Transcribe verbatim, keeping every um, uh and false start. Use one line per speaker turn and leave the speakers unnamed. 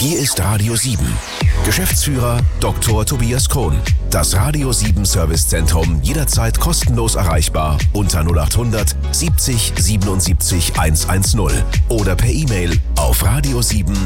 Hier ist Radio sieben. Geschäftsführer Doktor Tobias Krohn. Das Radio sieben Servicezentrum jederzeit kostenlos erreichbar unter null acht hundert siebzig siebenundsiebzig hundertzehn oder per E-Mail auf radio sieben